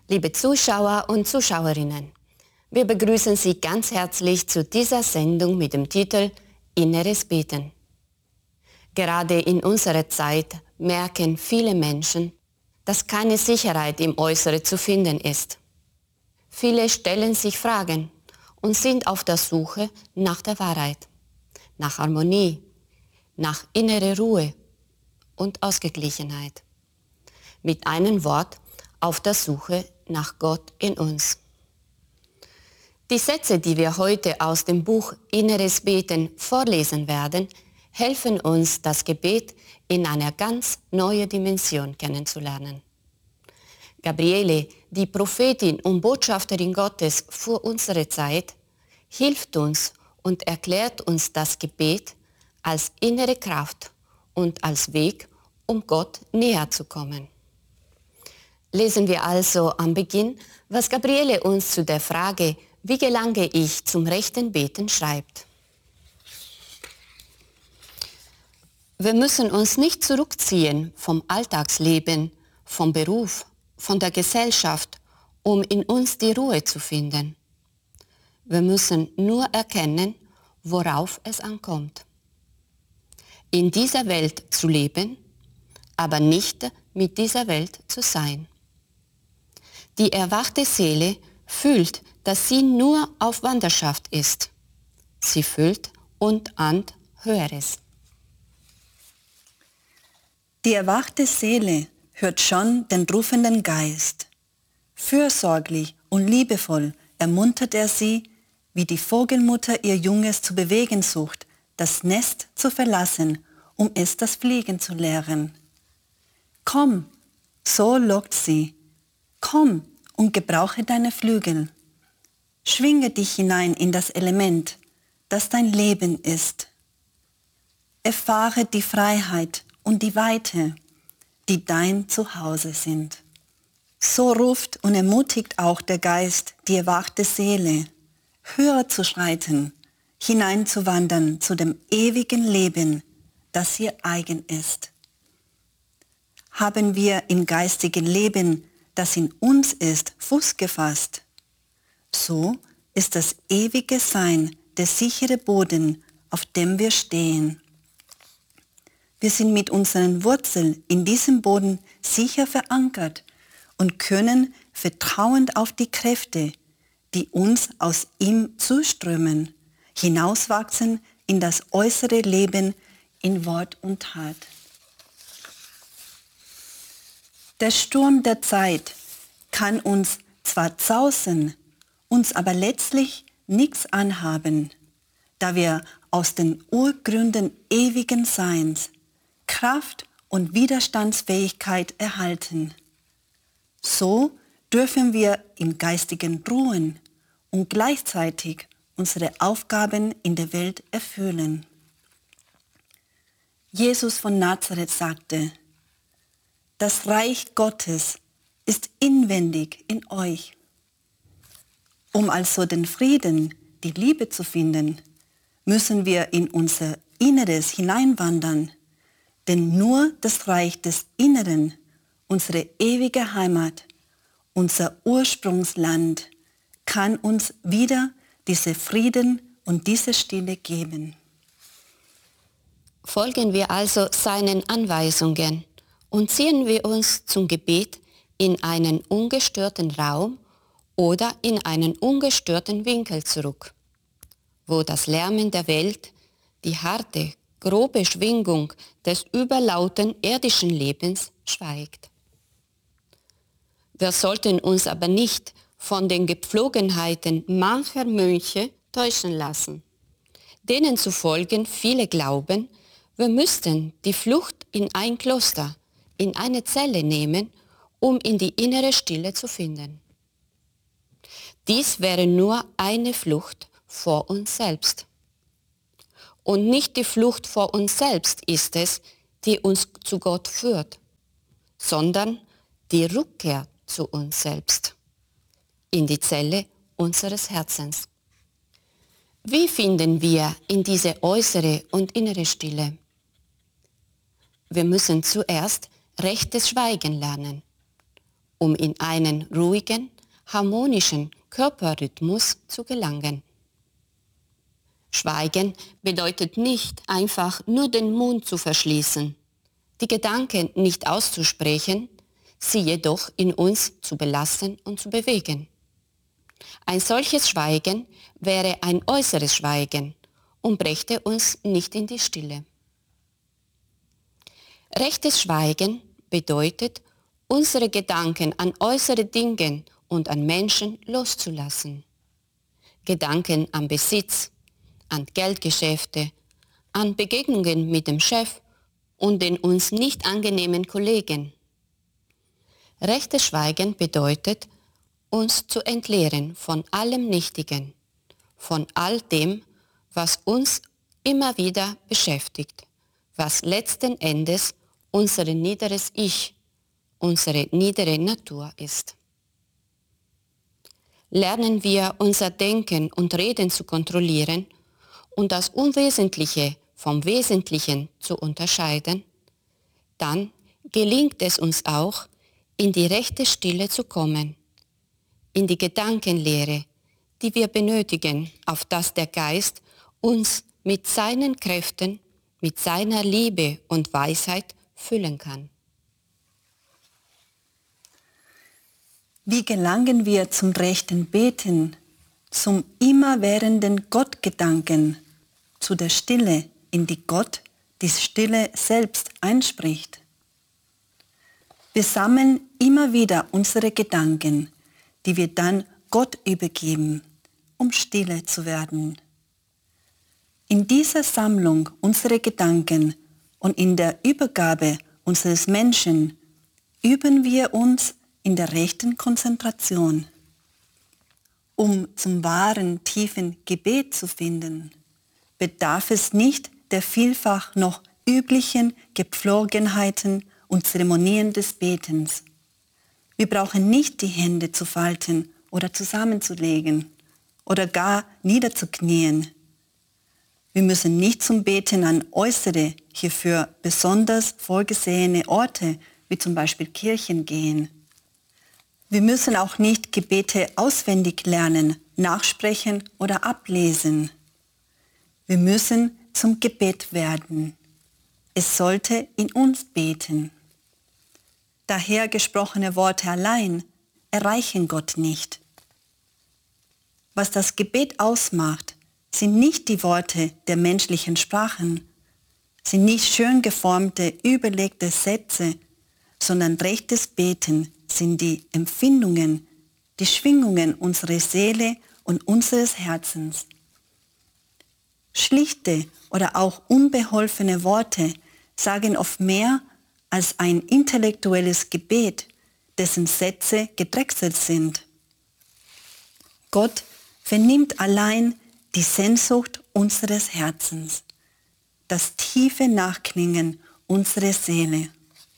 Liebe Zuschauer und Zuschauerinnen, wir begrüßen Sie ganz herzlich zu dieser Sendung mit dem Titel Inneres Beten. Gerade in unserer Zeit merken viele Menschen, dass keine Sicherheit im Äußeren zu finden ist. Viele stellen sich Fragen und sind auf der Suche nach der Wahrheit, nach Harmonie, nach innerer Ruhe und Ausgeglichenheit. Mit einem Wort, auf der Suche nach Gott in uns. Die Sätze, die wir heute aus dem Buch Inneres Beten vorlesen werden, helfen uns, das Gebet in einer ganz neuen Dimension kennenzulernen. Gabriele, die Prophetin und Botschafterin Gottes für unsere Zeit, hilft uns und erklärt uns das Gebet als innere Kraft und als Weg, um Gott näher zu kommen. Lesen wir also am Beginn, was Gabriele uns zu der Frage, wie gelange ich zum rechten Beten, schreibt. Wir müssen uns nicht zurückziehen vom Alltagsleben, vom Beruf, von der Gesellschaft, um in uns die Ruhe zu finden. Wir müssen nur erkennen, worauf es ankommt. In dieser Welt zu leben, aber nicht mit dieser Welt zu sein. Die erwachte Seele fühlt, dass sie nur auf Wanderschaft ist. Sie fühlt und ahnt Höheres. Die erwachte Seele hört schon den rufenden Geist. Fürsorglich und liebevoll ermuntert er sie, wie die Vogelmutter ihr Junges zu bewegen sucht, das Nest zu verlassen, um es das Fliegen zu lehren. Komm, so lockt sie. Komm und gebrauche deine Flügel. Schwinge dich hinein in das Element, das dein Leben ist. Erfahre die Freiheit und die Weite, die dein Zuhause sind. So ruft und ermutigt auch der Geist die erwachte Seele, höher zu schreiten, hineinzuwandern zu dem ewigen Leben, das ihr eigen ist. Haben wir im geistigen Leben, das in uns ist, Fuß gefasst, so ist das ewige Sein der sichere Boden, auf dem wir stehen. Wir sind mit unseren Wurzeln in diesem Boden sicher verankert und können vertrauend auf die Kräfte, die uns aus ihm zuströmen, hinauswachsen in das äußere Leben in Wort und Tat. Der Sturm der Zeit kann uns zwar zausen, uns aber letztlich nichts anhaben, da wir aus den Urgründen ewigen Seins Kraft und Widerstandsfähigkeit erhalten. So dürfen wir im Geistigen ruhen und gleichzeitig unsere Aufgaben in der Welt erfüllen. Jesus von Nazareth sagte: Das Reich Gottes ist inwendig in euch. Um also den Frieden, die Liebe zu finden, müssen wir in unser Inneres hineinwandern, denn nur das Reich des Inneren, unsere ewige Heimat, unser Ursprungsland, kann uns wieder diese Frieden und diese Stille geben. Folgen wir also seinen Anweisungen und ziehen wir uns zum Gebet in einen ungestörten Raum oder in einen ungestörten Winkel zurück, wo das Lärmen der Welt, die harte, grobe Schwingung des überlauten irdischen Lebens schweigt. Wir sollten uns aber nicht von den Gepflogenheiten mancher Mönche täuschen lassen, denen zufolge viele glauben, wir müssten die Flucht in ein Kloster, in eine Zelle nehmen, um in die innere Stille zu finden. Dies wäre nur eine Flucht vor uns selbst. Und nicht die Flucht vor uns selbst ist es, die uns zu Gott führt, sondern die Rückkehr zu uns selbst, in die Zelle unseres Herzens. Wie finden wir in diese äußere und innere Stille? Wir müssen zuerst rechtes Schweigen lernen um in einen ruhigen, harmonischen Körperrhythmus zu gelangen. Schweigen bedeutet nicht einfach nur den Mund zu verschließen, die Gedanken nicht auszusprechen, sie jedoch in uns zu belassen und zu bewegen. Ein solches Schweigen wäre ein äußeres Schweigen und brächte uns nicht in die Stille. Rechtes Schweigen bedeutet, unsere Gedanken an äußere Dinge und an Menschen loszulassen. Gedanken an Besitz, an Geldgeschäfte, an Begegnungen mit dem Chef und den uns nicht angenehmen Kollegen. Rechtes Schweigen bedeutet, uns zu entleeren von allem Nichtigen, von all dem, was uns immer wieder beschäftigt, was letzten Endes unser niederes Ich, unsere niedere Natur ist. Lernen wir unser Denken und Reden zu kontrollieren und das Unwesentliche vom Wesentlichen zu unterscheiden, dann gelingt es uns auch, in die rechte Stille zu kommen, in die Gedankenlehre, die wir benötigen, auf dass der Geist uns mit seinen Kräften, mit seiner Liebe und Weisheit füllen kann. Wie gelangen wir zum rechten Beten, zum immerwährenden Gottgedanken, zu der Stille, in die Gott die Stille selbst einspricht? Wir sammeln immer wieder unsere Gedanken, die wir dann Gott übergeben, um stille zu werden. In dieser Sammlung unserer Gedanken und in der Übergabe unseres Menschen üben wir uns in der rechten Konzentration. Um zum wahren, tiefen Gebet zu finden, bedarf es nicht der vielfach noch üblichen Gepflogenheiten und Zeremonien des Betens. Wir brauchen nicht die Hände zu falten oder zusammenzulegen oder gar niederzuknien. Wir müssen nicht zum Beten an äußere, hierfür besonders vorgesehene Orte, wie zum Beispiel Kirchen, gehen. Wir müssen auch nicht Gebete auswendig lernen, nachsprechen oder ablesen. Wir müssen zum Gebet werden. Es sollte in uns beten. Daher gesprochene Worte allein erreichen Gott nicht. Was das Gebet ausmacht, sind nicht die Worte der menschlichen Sprachen, sind nicht schön geformte, überlegte Sätze, sondern rechtes Beten sind die Empfindungen, die Schwingungen unserer Seele und unseres Herzens. Schlichte oder auch unbeholfene Worte sagen oft mehr als ein intellektuelles Gebet, dessen Sätze gedrechselt sind. Gott vernimmt allein die Sehnsucht unseres Herzens, das tiefe Nachklingen unserer Seele.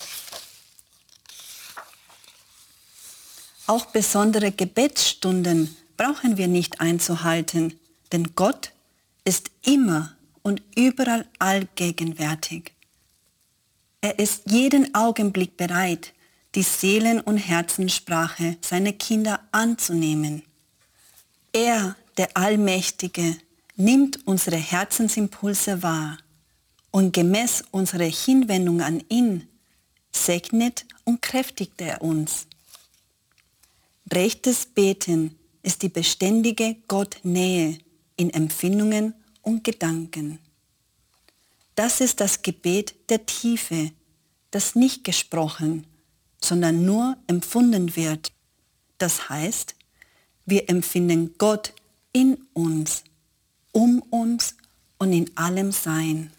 Auch besondere Gebetsstunden brauchen wir nicht einzuhalten, denn Gott ist immer und überall allgegenwärtig. Er ist jeden Augenblick bereit, die Seelen- und Herzenssprache seiner Kinder anzunehmen. Er, der Allmächtige, nimmt unsere Herzensimpulse wahr und gemäß unserer Hinwendung an ihn segnet und kräftigt er uns. Rechtes Beten ist die beständige Gottnähe in Empfindungen und Gedanken. Das ist das Gebet der Tiefe, das nicht gesprochen, sondern nur empfunden wird. Das heißt, wir empfinden Gott in uns, um uns und in allem Sein.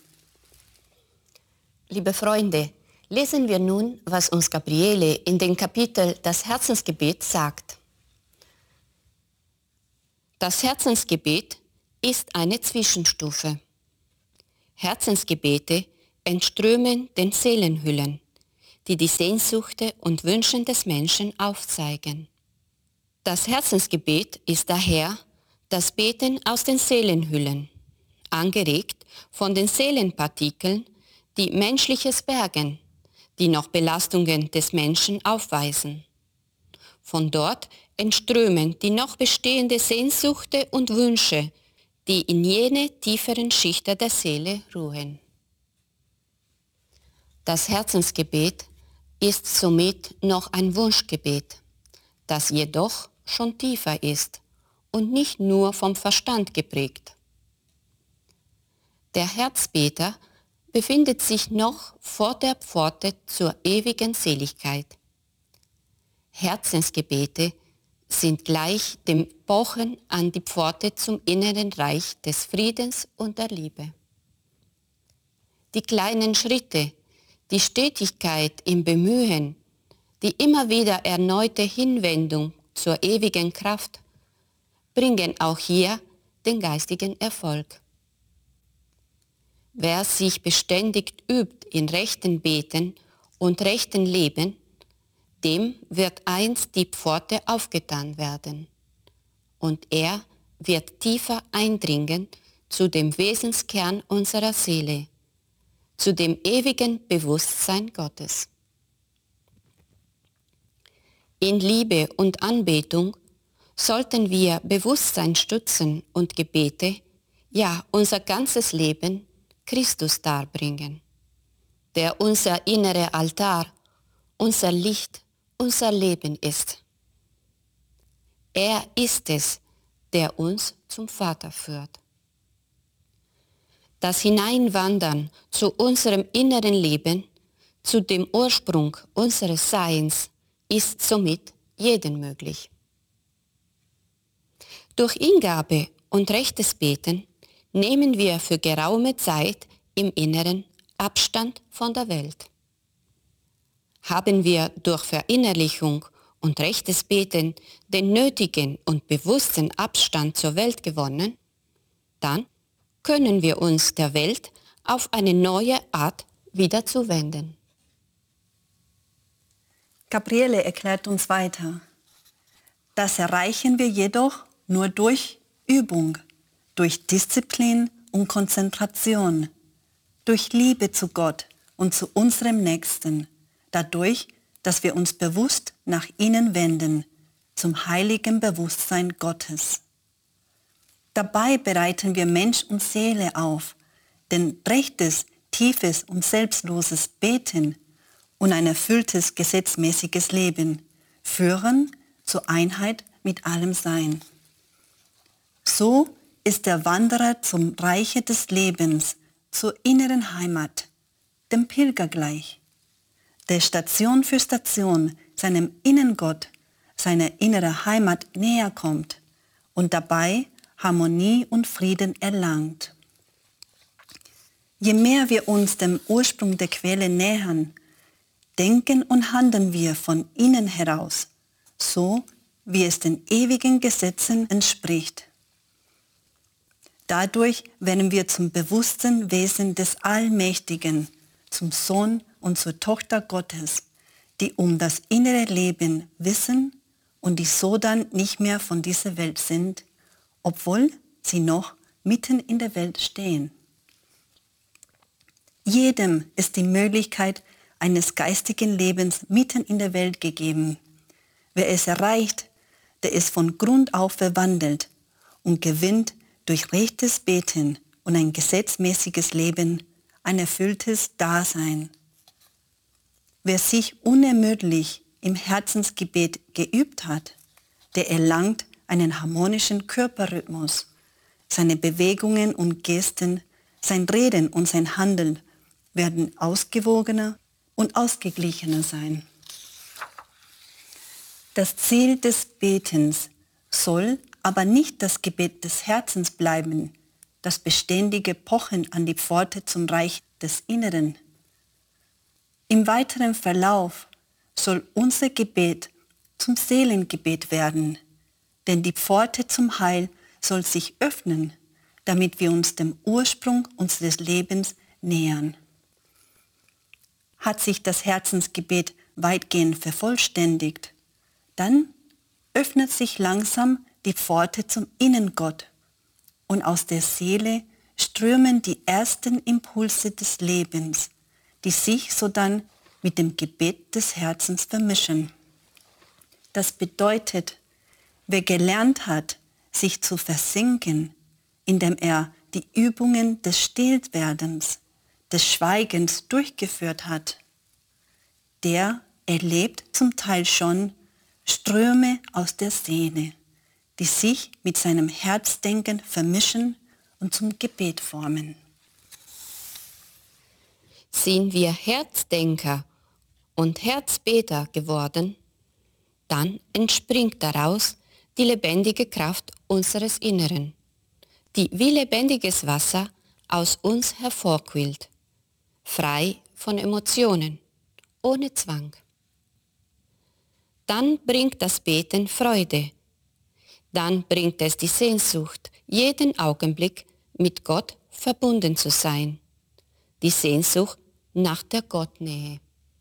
Liebe Freunde, lesen wir nun, was uns Gabriele in dem Kapitel Das Herzensgebet sagt. Das Herzensgebet ist eine Zwischenstufe. Herzensgebete entströmen den Seelenhüllen, die die Sehnsüchte und Wünsche des Menschen aufzeigen. Das Herzensgebet ist daher das Beten aus den Seelenhüllen, angeregt von den Seelenpartikeln, die Menschliches bergen, die noch Belastungen des Menschen aufweisen. Von dort entströmen die noch bestehende Sehnsüchte und Wünsche, die in jene tieferen Schichten der Seele ruhen. Das Herzensgebet ist somit noch ein Wunschgebet, das jedoch schon tiefer ist und nicht nur vom Verstand geprägt. Der Herzbeter befindet sich noch vor der Pforte zur ewigen Seligkeit. Herzensgebete sind gleich dem Pochen an die Pforte zum inneren Reich des Friedens und der Liebe. Die kleinen Schritte, die Stetigkeit im Bemühen, die immer wieder erneute Hinwendung zur ewigen Kraft bringen auch hier den geistigen Erfolg. Wer sich beständig übt in rechten Beten und rechten Leben, dem wird einst die Pforte aufgetan werden und er wird tiefer eindringen zu dem Wesenskern unserer Seele, zu dem ewigen Bewusstsein Gottes. In Liebe und Anbetung sollten wir Bewusstseinsstützen und Gebete, ja unser ganzes Leben, Christus darbringen, der unser innerer Altar, unser Licht, unser Leben ist. Er ist es, der uns zum Vater führt. Das Hineinwandern zu unserem inneren Leben, zu dem Ursprung unseres Seins, ist somit jedem möglich. Durch Hingabe und rechtes Beten nehmen wir für geraume Zeit im Inneren Abstand von der Welt. Haben wir durch Verinnerlichung und rechtes Beten den nötigen und bewussten Abstand zur Welt gewonnen, dann können wir uns der Welt auf eine neue Art wieder zuwenden. Gabriele erklärt uns weiter. Das erreichen wir jedoch nur durch Übung, durch Disziplin und Konzentration, durch Liebe zu Gott und zu unserem Nächsten, dadurch, dass wir uns bewusst nach innen wenden, zum heiligen Bewusstsein Gottes. Dabei bereiten wir Mensch und Seele auf, denn rechtes, tiefes und selbstloses Beten und ein erfülltes, gesetzmäßiges Leben führen zur Einheit mit allem Sein. So ist der Wanderer zum Reiche des Lebens, zur inneren Heimat, dem Pilger gleich, der Station für Station seinem Innengott, seiner inneren Heimat näher kommt und dabei Harmonie und Frieden erlangt. Je mehr wir uns dem Ursprung der Quelle nähern, denken und handeln wir von innen heraus, so wie es den ewigen Gesetzen entspricht. Dadurch werden wir zum bewussten Wesen des Allmächtigen, zum Sohn und zur Tochter Gottes, die um das innere Leben wissen und die so dann nicht mehr von dieser Welt sind, obwohl sie noch mitten in der Welt stehen. Jedem ist die Möglichkeit eines geistigen Lebens mitten in der Welt gegeben. Wer es erreicht, der ist von Grund auf verwandelt und gewinnt durch rechtes Beten und ein gesetzmäßiges Leben ein erfülltes Dasein. Wer sich unermüdlich im Herzensgebet geübt hat, der erlangt einen harmonischen Körperrhythmus. Seine Bewegungen und Gesten, sein Reden und sein Handeln werden ausgewogener und ausgeglichener sein. Das Ziel des Betens soll aber nicht das Gebet des Herzens bleiben, das beständige Pochen an die Pforte zum Reich des Inneren. Im weiteren Verlauf soll unser Gebet zum Seelengebet werden, denn die Pforte zum Heil soll sich öffnen, damit wir uns dem Ursprung unseres Lebens nähern. Hat sich das Herzensgebet weitgehend vervollständigt, dann öffnet sich langsam die Pforte zum Innengott und aus der Seele strömen die ersten Impulse des Lebens, die sich sodann mit dem Gebet des Herzens vermischen. Das bedeutet, wer gelernt hat, sich zu versinken, indem er die Übungen des Stillwerdens, des Schweigens durchgeführt hat, der erlebt zum Teil schon Ströme aus der Seele, die sich mit seinem Herzdenken vermischen und zum Gebet formen. Sind wir Herzdenker und Herzbeter geworden, dann entspringt daraus die lebendige Kraft unseres Inneren, die wie lebendiges Wasser aus uns hervorquillt, frei von Emotionen, ohne Zwang. Dann bringt das Beten Freude, dann bringt es die Sehnsucht, jeden Augenblick mit Gott verbunden zu sein, die Sehnsucht nach der Gottnähe.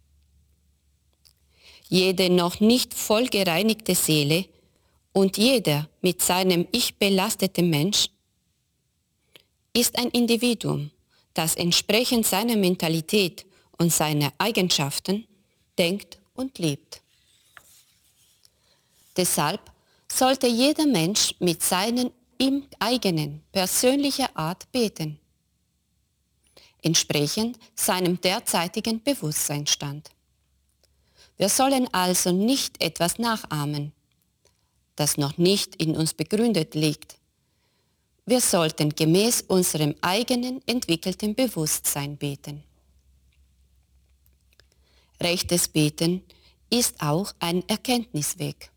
Jede noch nicht voll gereinigte Seele und jeder mit seinem Ich belastete Mensch ist ein Individuum, das entsprechend seiner Mentalität und seiner Eigenschaften denkt und lebt. Deshalb sollte jeder Mensch mit seinen ihm eigenen persönlicher Art beten, entsprechend seinem derzeitigen Bewusstseinsstand. Wir sollen also nicht etwas nachahmen, das noch nicht in uns begründet liegt. Wir sollten gemäß unserem eigenen entwickelten Bewusstsein beten. Rechtes Beten ist auch ein Erkenntnisweg.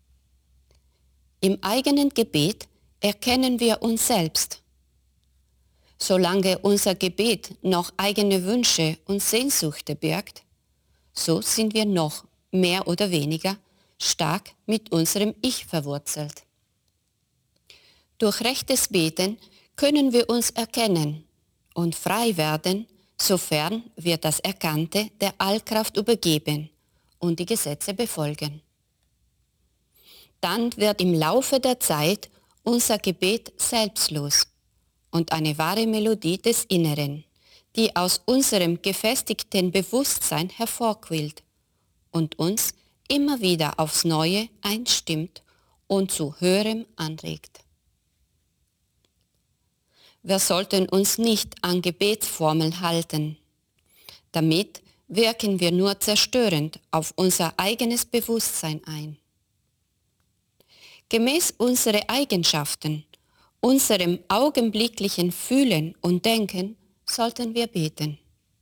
Im eigenen Gebet erkennen wir uns selbst. Solange unser Gebet noch eigene Wünsche und Sehnsüchte birgt, so sind wir noch mehr oder weniger stark mit unserem Ich verwurzelt. Durch rechtes Beten können wir uns erkennen und frei werden, sofern wir das Erkannte der Allkraft übergeben und die Gesetze befolgen. Dann wird im Laufe der Zeit unser Gebet selbstlos und eine wahre Melodie des Inneren, die aus unserem gefestigten Bewusstsein hervorquillt und uns immer wieder aufs Neue einstimmt und zu Höherem anregt. Wir sollten uns nicht an Gebetsformeln halten. Damit wirken wir nur zerstörend auf unser eigenes Bewusstsein ein. Gemäß unsere Eigenschaften, unserem augenblicklichen Fühlen und Denken sollten wir beten.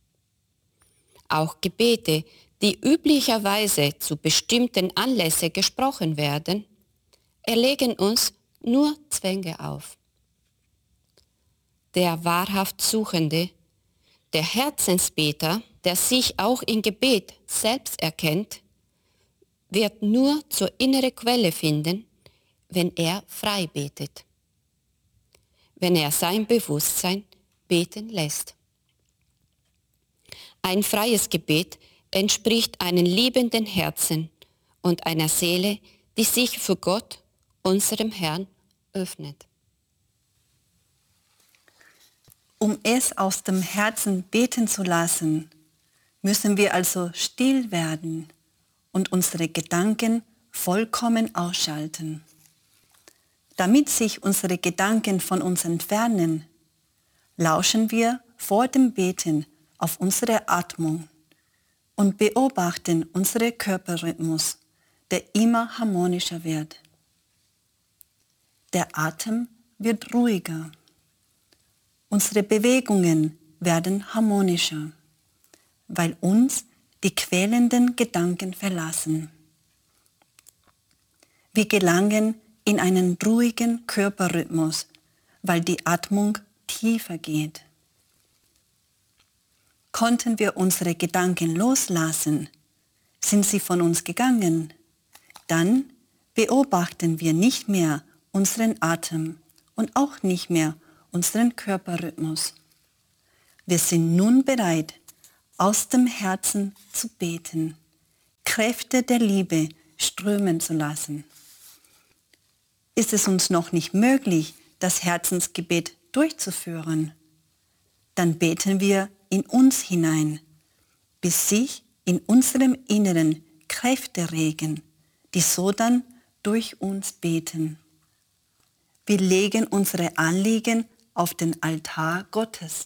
Auch Gebete, die üblicherweise zu bestimmten Anlässen gesprochen werden, erlegen uns nur Zwänge auf. Der wahrhaft Suchende, der Herzensbeter, der sich auch im Gebet selbst erkennt, wird nur zur inneren Quelle finden, wenn er frei betet, wenn er sein Bewusstsein beten lässt. Ein freies Gebet entspricht einem liebenden Herzen und einer Seele, die sich für Gott, unserem Herrn, öffnet. Um es aus dem Herzen beten zu lassen, müssen wir also still werden und unsere Gedanken vollkommen ausschalten. Damit sich unsere Gedanken von uns entfernen, lauschen wir vor dem Beten auf unsere Atmung und beobachten unseren Körperrhythmus, der immer harmonischer wird. Der Atem wird ruhiger. Unsere Bewegungen werden harmonischer, weil uns die quälenden Gedanken verlassen. Wir gelangen in einen ruhigen Körperrhythmus, weil die Atmung tiefer geht. Konnten wir unsere Gedanken loslassen, sind sie von uns gegangen, dann beobachten wir nicht mehr unseren Atem und auch nicht mehr unseren Körperrhythmus. Wir sind nun bereit, aus dem Herzen zu beten, Kräfte der Liebe strömen zu lassen. Ist es uns noch nicht möglich, das Herzensgebet durchzuführen, dann beten wir in uns hinein, bis sich in unserem Inneren Kräfte regen, die so dann durch uns beten. Wir legen unsere Anliegen auf den Altar Gottes.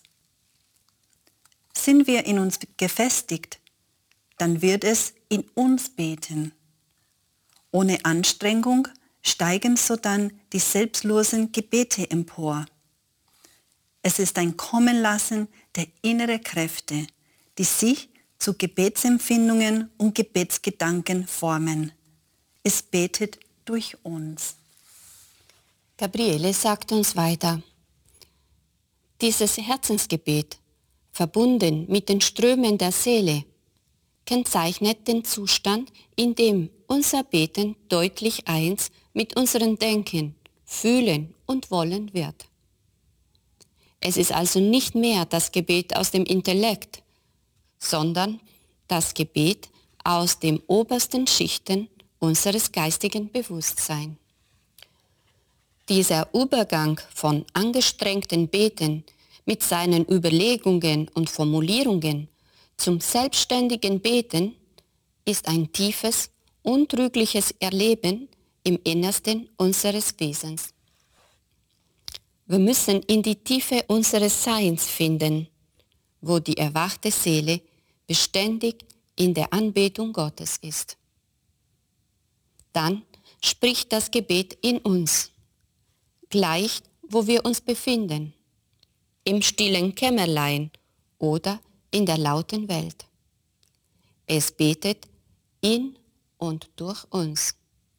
Sind wir in uns gefestigt, dann wird es in uns beten. Ohne Anstrengung steigen sodann die selbstlosen Gebete empor. Es ist ein Kommenlassen der inneren Kräfte, die sich zu Gebetsempfindungen und Gebetsgedanken formen. Es betet durch uns. Gabriele sagt uns weiter: Dieses Herzensgebet, verbunden mit den Strömen der Seele, kennzeichnet den Zustand, in dem unser Beten deutlich eins mit unserem Denken, Fühlen und Wollen wird. Es ist also nicht mehr das Gebet aus dem Intellekt, sondern das Gebet aus den obersten Schichten unseres geistigen Bewusstseins. Dieser Übergang von angestrengten Beten mit seinen Überlegungen und Formulierungen zum selbstständigen Beten ist ein tiefes, untrügliches Erleben im Innersten unseres Wesens. Wir müssen in die Tiefe unseres Seins finden, wo die erwachte Seele beständig in der Anbetung Gottes ist. Dann spricht das Gebet in uns, gleich wo wir uns befinden, im stillen Kämmerlein oder in der lauten Welt. Es betet in und durch uns.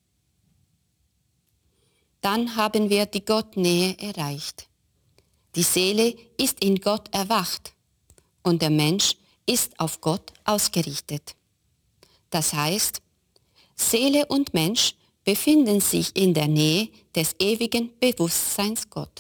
Dann haben wir die Gottnähe erreicht. Die Seele ist in Gott erwacht und der Mensch ist auf Gott ausgerichtet. Das heißt, Seele und Mensch befinden sich in der Nähe des ewigen Bewusstseins Gott.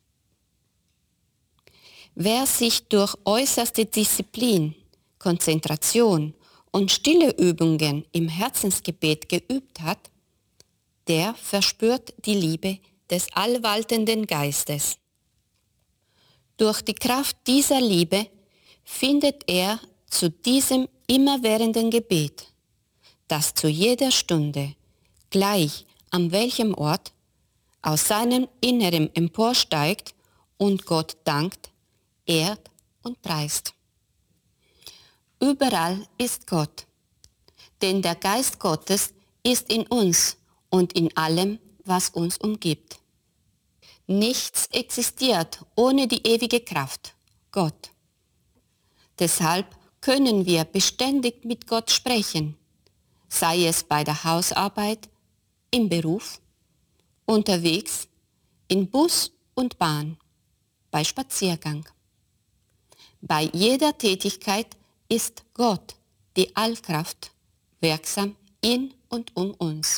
Wer sich durch äußerste Disziplin, Konzentration und stille Übungen im Herzensgebet geübt hat, der verspürt die Liebe des allwaltenden Geistes. Durch die Kraft dieser Liebe findet er zu diesem immerwährenden Gebet, das zu jeder Stunde, gleich an welchem Ort, aus seinem Inneren emporsteigt und Gott dankt, ehrt und preist. Überall ist Gott, denn der Geist Gottes ist in uns und in allem, was uns umgibt. Nichts existiert ohne die ewige Kraft, Gott. Deshalb können wir beständig mit Gott sprechen, sei es bei der Hausarbeit, im Beruf, unterwegs, in Bus und Bahn, bei Spaziergang. Bei jeder Tätigkeit ist Gott, die Allkraft, wirksam in und um uns.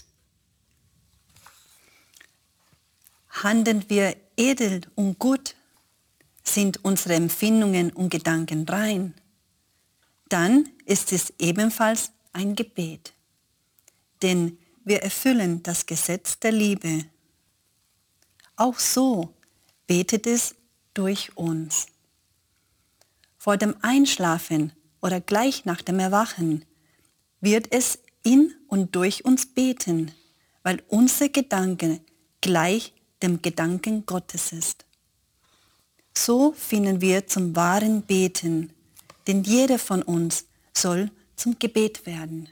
Handeln wir edel und gut, sind unsere Empfindungen und Gedanken rein, dann ist es ebenfalls ein Gebet. Denn wir erfüllen das Gesetz der Liebe. Auch so betet es durch uns. Vor dem Einschlafen oder gleich nach dem Erwachen wird es in und durch uns beten, weil unser Gedanke gleich dem Gedanken Gottes ist. So finden wir zum wahren Beten, denn jeder von uns soll zum Gebet werden.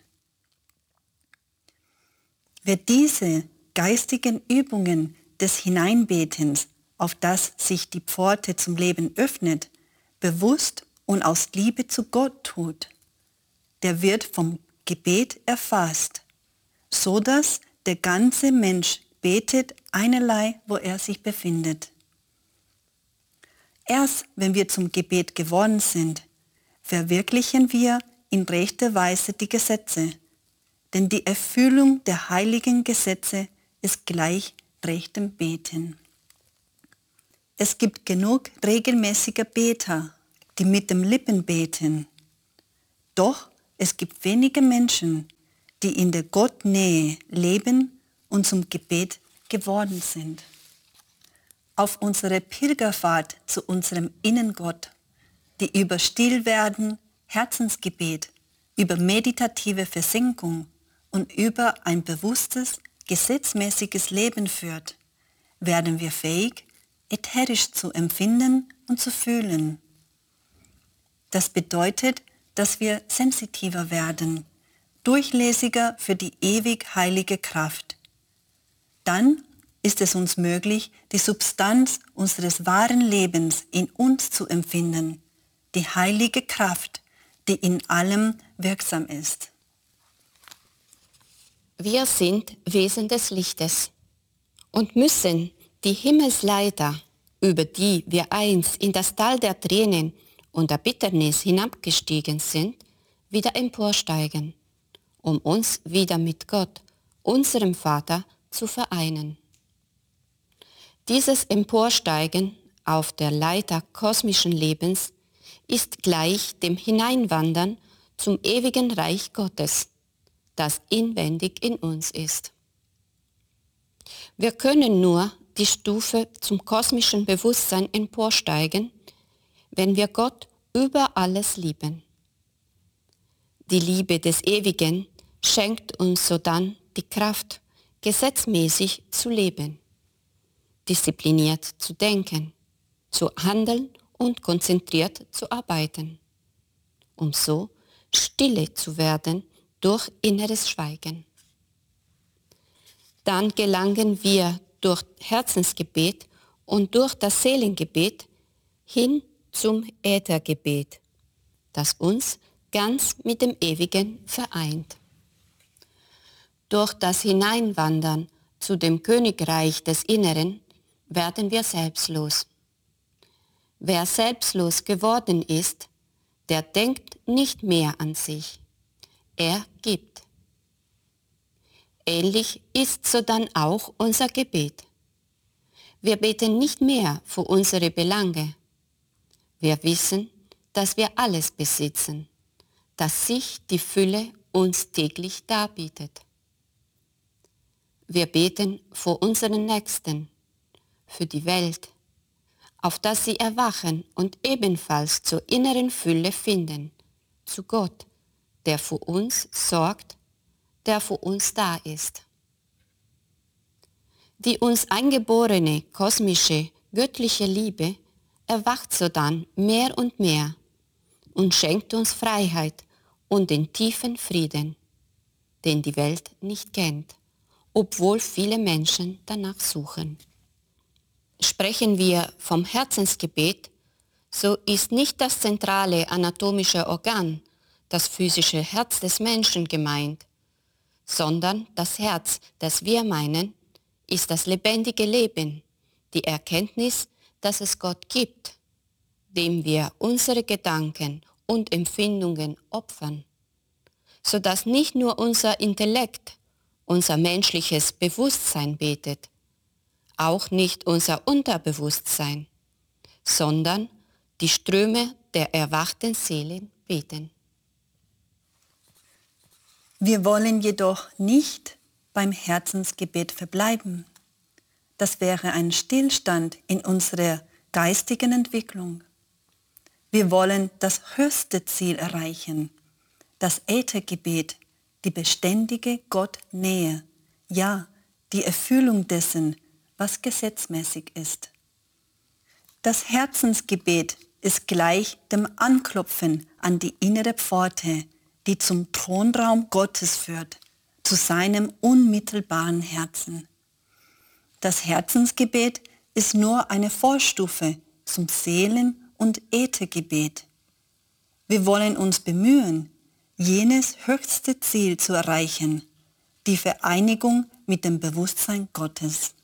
Wer diese geistigen Übungen des Hineinbetens, auf das sich die Pforte zum Leben öffnet, bewusst und aus Liebe zu Gott tut, der wird vom Gebet erfasst, so dass der ganze Mensch betet einerlei, wo er sich befindet. Erst wenn wir zum Gebet geworden sind, verwirklichen wir in rechter Weise die Gesetze, denn die Erfüllung der heiligen Gesetze ist gleich rechtem Beten. Es gibt genug regelmäßiger Beter, die mit den Lippen beten. Doch es gibt wenige Menschen, die in der Gottnähe leben und zum Gebet geworden sind. Auf unserer Pilgerfahrt zu unserem Innengott, die über Stillwerden, Herzensgebet, über meditative Versenkung und über ein bewusstes, gesetzmäßiges Leben führt, werden wir fähig, ätherisch zu empfinden und zu fühlen. Das bedeutet, dass wir sensitiver werden, durchlässiger für die ewig heilige Kraft. Dann ist es uns möglich, die Substanz unseres wahren Lebens in uns zu empfinden, die heilige Kraft, die in allem wirksam ist. Wir sind Wesen des Lichtes und müssen die Himmelsleiter, über die wir einst in das Tal der Tränen und der Bitternis hinabgestiegen sind, wieder emporsteigen, um uns wieder mit Gott, unserem Vater, zu vereinen. Dieses Emporsteigen auf der Leiter kosmischen Lebens ist gleich dem Hineinwandern zum ewigen Reich Gottes, das inwendig in uns ist. Wir können nur die Stufe zum kosmischen Bewusstsein emporsteigen, wenn wir Gott über alles lieben. Die Liebe des Ewigen schenkt uns sodann die Kraft, gesetzmäßig zu leben, diszipliniert zu denken, zu handeln und konzentriert zu arbeiten, um so stille zu werden durch inneres Schweigen. Dann gelangen wir durch Herzensgebet und durch das Seelengebet hin zum Äthergebet, das uns ganz mit dem Ewigen vereint. Durch das Hineinwandern zu dem Königreich des Inneren werden wir selbstlos. Wer selbstlos geworden ist, der denkt nicht mehr an sich. Er gibt. Ähnlich ist sodann auch unser Gebet. Wir beten nicht mehr für unsere Belange. Wir wissen, dass wir alles besitzen, dass sich die Fülle uns täglich darbietet. Wir beten für unseren Nächsten, für die Welt, auf dass sie erwachen und ebenfalls zur inneren Fülle finden, zu Gott, der für uns sorgt, der für uns da ist. Die uns eingeborene kosmische, göttliche Liebe erwacht sodann mehr und mehr und schenkt uns Freiheit und den tiefen Frieden, den die Welt nicht kennt, obwohl viele Menschen danach suchen. Sprechen wir vom Herzensgebet, so ist nicht das zentrale anatomische Organ, das physische Herz des Menschen gemeint, sondern das Herz, das wir meinen, ist das lebendige Leben, die Erkenntnis, dass es Gott gibt, dem wir unsere Gedanken und Empfindungen opfern, sodass nicht nur unser Intellekt, unser menschliches Bewusstsein betet, auch nicht unser Unterbewusstsein, sondern die Ströme der erwachten Seelen beten. Wir wollen jedoch nicht beim Herzensgebet verbleiben. Das wäre ein Stillstand in unserer geistigen Entwicklung. Wir wollen das höchste Ziel erreichen, das Äthergebet, die beständige Gottnähe, ja, die Erfüllung dessen, was gesetzmäßig ist. Das Herzensgebet ist gleich dem Anklopfen an die innere Pforte, die zum Thronraum Gottes führt, zu seinem unmittelbaren Herzen. Das Herzensgebet ist nur eine Vorstufe zum Seelen- und Äthergebet. Wir wollen uns bemühen, jenes höchste Ziel zu erreichen, die Vereinigung mit dem Bewusstsein Gottes.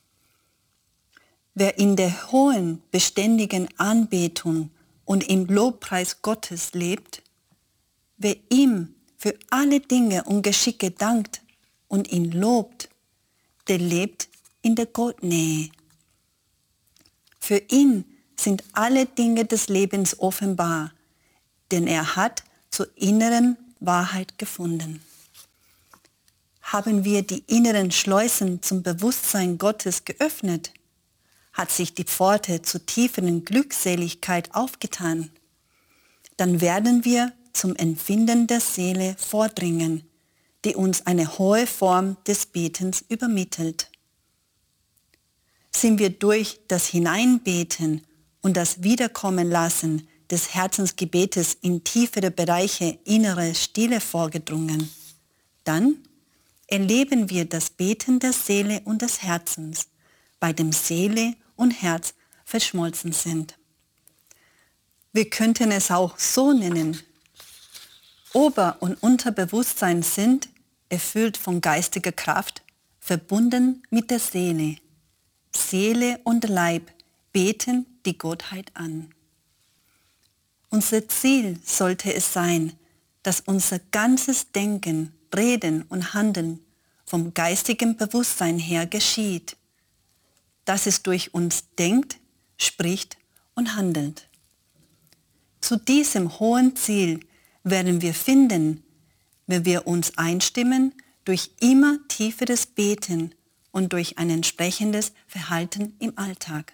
Wer in der hohen, beständigen Anbetung und im Lobpreis Gottes lebt, wer ihm für alle Dinge und Geschicke dankt und ihn lobt, der lebt in der Gottnähe. Für ihn sind alle Dinge des Lebens offenbar, denn er hat zur inneren Wahrheit gefunden. Haben wir die inneren Schleusen zum Bewusstsein Gottes geöffnet, hat sich die Pforte zur tieferen Glückseligkeit aufgetan, dann werden wir zum Empfinden der Seele vordringen, die uns eine hohe Form des Betens übermittelt. Sind wir durch das Hineinbeten und das Wiederkommenlassen des Herzensgebetes in tiefere Bereiche innerer Stille vorgedrungen, dann erleben wir das Beten der Seele und des Herzens, bei dem Seele und Herz verschmolzen sind. Wir könnten es auch so nennen. Ober- und Unterbewusstsein sind, erfüllt von geistiger Kraft, verbunden mit der Seele. Seele und Leib beten die Gottheit an. Unser Ziel sollte es sein, dass unser ganzes Denken, Reden und Handeln vom geistigen Bewusstsein her geschieht, dass es durch uns denkt, spricht und handelt. Zu diesem hohen Ziel werden wir finden, wenn wir uns einstimmen durch immer tieferes Beten und durch ein entsprechendes Verhalten im Alltag.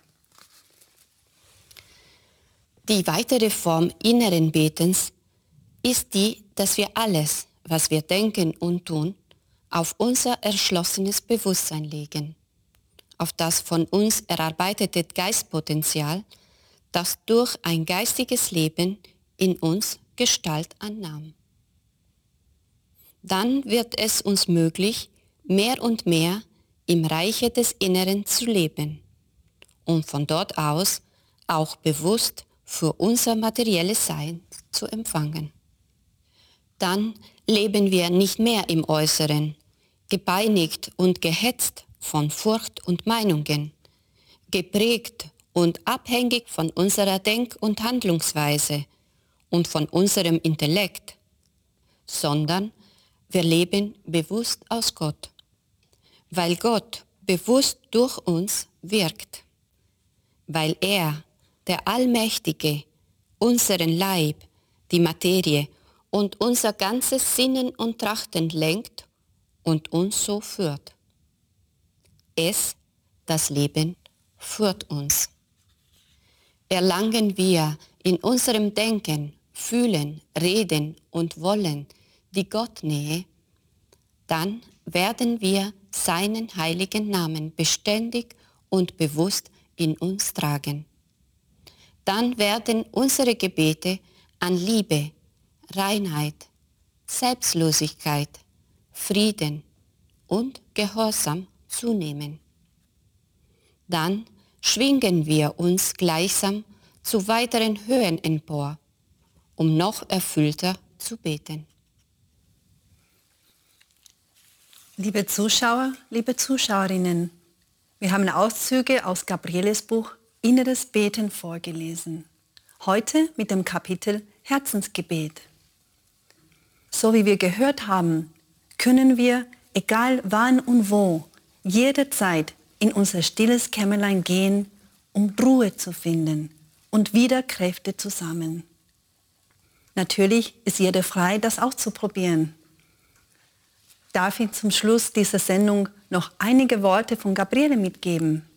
Die weitere Form inneren Betens ist die, dass wir alles, was wir denken und tun, auf unser erschlossenes Bewusstsein legen, auf das von uns erarbeitete Geistpotenzial, das durch ein geistiges Leben in uns Gestalt annahm. Dann wird es uns möglich, mehr und mehr im Reiche des Inneren zu leben und von dort aus auch bewusst für unser materielles Sein zu empfangen. Dann leben wir nicht mehr im Äußeren, gepeinigt und gehetzt von Furcht und Meinungen, geprägt und abhängig von unserer Denk- und Handlungsweise und von unserem Intellekt, sondern wir leben bewusst aus Gott, weil Gott bewusst durch uns wirkt, weil er, der Allmächtige, unseren Leib, die Materie und unser ganzes Sinnen und Trachten lenkt und uns so führt. Das Leben, führt uns. Erlangen wir in unserem Denken, Fühlen, Reden und Wollen die Gottnähe, dann werden wir seinen heiligen Namen beständig und bewusst in uns tragen. Dann werden unsere Gebete an Liebe, Reinheit, Selbstlosigkeit, Frieden und Gehorsam zunehmen. Dann schwingen wir uns gleichsam zu weiteren Höhen empor, um noch erfüllter zu beten. Liebe Zuschauer, liebe Zuschauerinnen, wir haben Auszüge aus Gabrieles Buch Inneres Beten vorgelesen. Heute mit dem Kapitel Herzensgebet. So wie wir gehört haben, können wir, egal wann und wo, jederzeit in unser stilles Kämmerlein gehen, um Ruhe zu finden und wieder Kräfte zu sammeln. Natürlich ist jeder frei, das auch zu probieren. Darf ich zum Schluss dieser Sendung noch einige Worte von Gabriele mitgeben?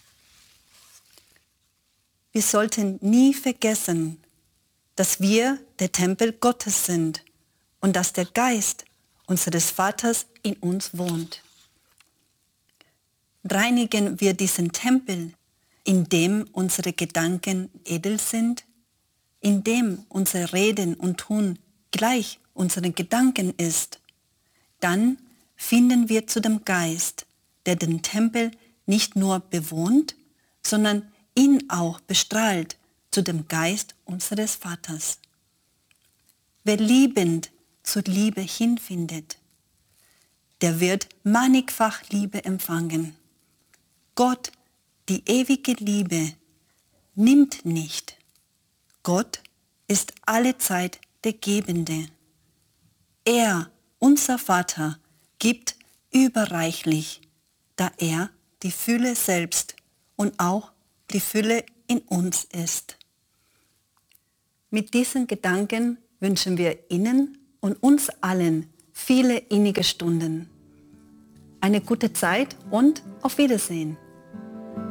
Wir sollten nie vergessen, dass wir der Tempel Gottes sind und dass der Geist unseres Vaters in uns wohnt. Reinigen wir diesen Tempel, in dem unsere Gedanken edel sind, in dem unser Reden und Tun gleich unseren Gedanken ist, dann finden wir zu dem Geist, der den Tempel nicht nur bewohnt, sondern ihn auch bestrahlt, zu dem Geist unseres Vaters. Wer liebend zur Liebe hinfindet, der wird mannigfach Liebe empfangen. Gott, die ewige Liebe, nimmt nicht. Gott ist allezeit der Gebende. Er, unser Vater, gibt überreichlich, da er die Fülle selbst und auch die Fülle in uns ist. Mit diesen Gedanken wünschen wir Ihnen und uns allen viele innige Stunden. Eine gute Zeit und auf Wiedersehen.